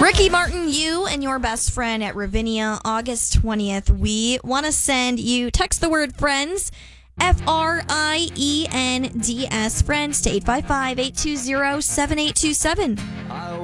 Ricky Martin, you and your best friend at Ravinia, August 20th. We want to send you, text the word friends, FRIENDS, friends to 855-820-7827.